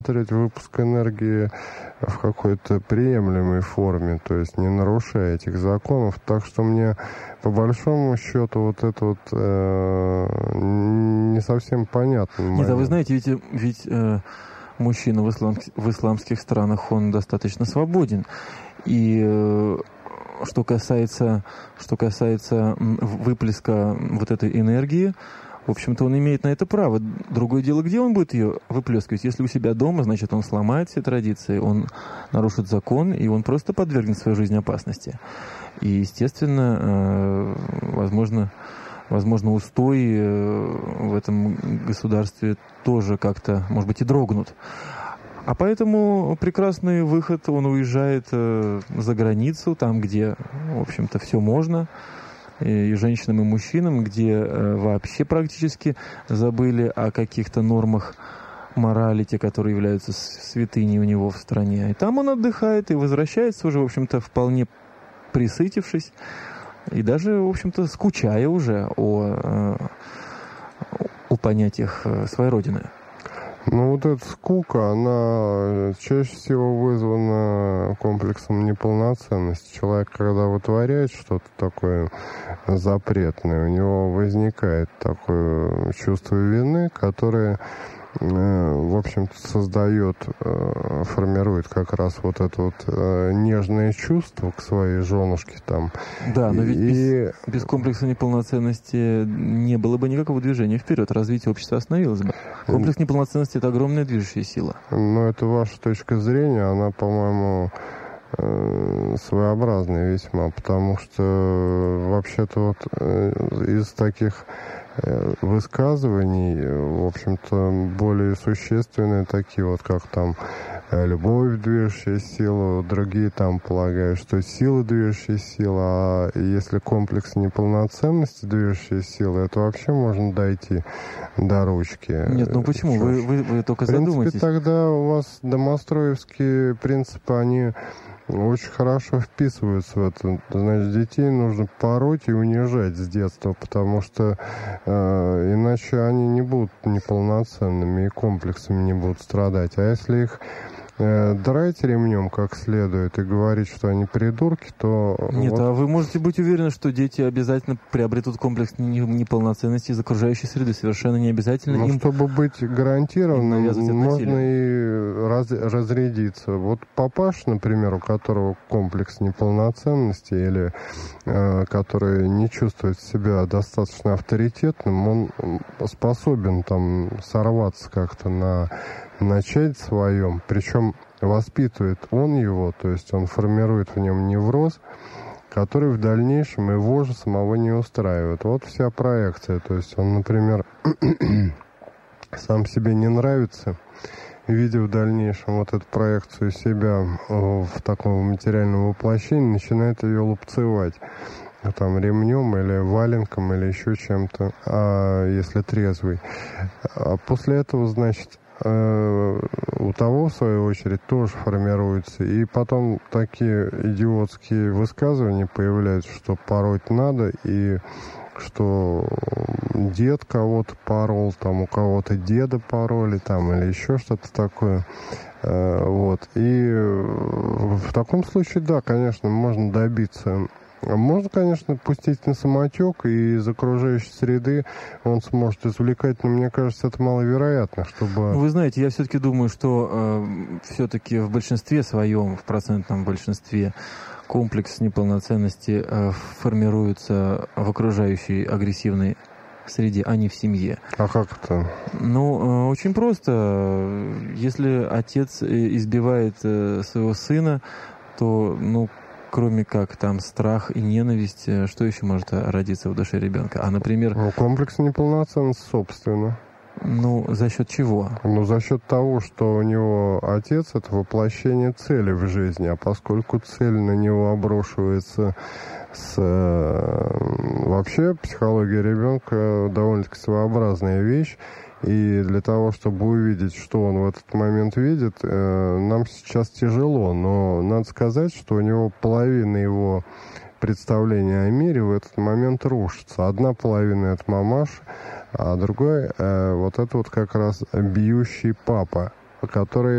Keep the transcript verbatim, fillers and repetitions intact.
выпуск энергии в какой-то приемлемой форме, то есть не нарушая этих законов. Так что мне по большому счету вот это вот э, не совсем понятно. Нет, а вы знаете, ведь, ведь э, мужчина в, ислам, в исламских странах, он достаточно свободен. И э, что касается, что касается выплеска вот этой энергии, в общем-то, он имеет на это право. Другое дело, где он будет ее выплескивать. Если у себя дома, значит, он сломает все традиции, он нарушит закон, и он просто подвергнет свою жизнь опасности. И, естественно, возможно, возможно, устои в этом государстве тоже как-то, может быть, и дрогнут. А поэтому прекрасный выход, он уезжает за границу, там, где, в общем-то, все можно, и женщинам, и мужчинам, где э, вообще практически забыли о каких-то нормах морали, те, которые являются святыней у него в стране. И там он отдыхает и возвращается уже, в общем-то, вполне присытившись и даже, в общем-то, скучая уже о, э, о понятиях своей родины. Ну, вот эта скука, она чаще всего вызвана комплексом неполноценности. Человек, когда вытворяет что-то такое запретное, у него возникает такое чувство вины, которое, в общем-то, создает, формирует как раз вот это вот нежное чувство к своей женушке там. Да, но ведь и... без, без комплекса неполноценности не было бы никакого движения вперед, развитие общества остановилось бы. Комплекс неполноценности — это огромная движущая сила. Но это ваша точка зрения, она, по-моему, своеобразная весьма, потому что вообще-то вот из таких высказываний, в общем-то, более существенные такие вот, как там любовь движущая сила, другие там полагают, что сила движущая сила, а если комплекс неполноценности движущая сила, это вообще можно дойти до ручки. Нет, ну почему? Вы, вы, вы только задумайтесь. В принципе, тогда у вас домостроевские принципы, они очень хорошо вписываются в это. Значит, детей нужно пороть и унижать с детства, потому что э, иначе они не будут неполноценными и комплексами не будут страдать. А если их э, драть ремнем как следует и говорить, что они придурки, то... Нет, вот... а вы можете быть уверены, что дети обязательно приобретут комплекс неполноценности из окружающей среды. Совершенно не обязательно. Но им... чтобы быть гарантированным, можно и раз, разрядиться. Вот папаша, например, у которого комплекс неполноценности или э, который не чувствует себя достаточно авторитетным, он способен там сорваться как-то на начать своем, причем воспитывает он его, то есть он формирует в нем невроз, который в дальнейшем его же самого не устраивает. Вот вся проекция, то есть он, например, сам себе не нравится, видя в дальнейшем вот эту проекцию себя в таком материальном воплощении, начинает ее лупцевать там ремнем или валенком или еще чем-то, а если трезвый. А после этого, значит, у того, в свою очередь, тоже формируется. И потом такие идиотские высказывания появляются, что пороть надо, и что дед кого-то порол, там у кого-то деда пороли, там, или еще что-то такое. Вот. И в таком случае, да, конечно, можно добиться. Можно, конечно, пустить на самотек, и из окружающей среды он сможет извлекать, но мне кажется, это маловероятно, чтобы... Вы знаете, я все-таки думаю, что э, все-таки в большинстве своем, в процентном большинстве, комплекс неполноценности э, формируется в окружающей агрессивной среде, а не в семье. А как это? Ну, э, очень просто. Если отец избивает э, своего сына, то, ну, кроме как там страх и ненависть, что еще может родиться в душе ребенка? А, например... Ну, комплекс неполноценности, собственно. Ну, за счет чего? Ну, за счет того, что у него отец — это воплощение цели в жизни, а поскольку цель на него обрушивается с... Вообще, психология ребенка довольно-таки своеобразная вещь. И для того, чтобы увидеть, что он в этот момент видит, э, нам сейчас тяжело. Но надо сказать, что у него половина его представления о мире в этот момент рушится. Одна половина — это мамаша, а другая э, вот это вот как раз бьющий папа. которые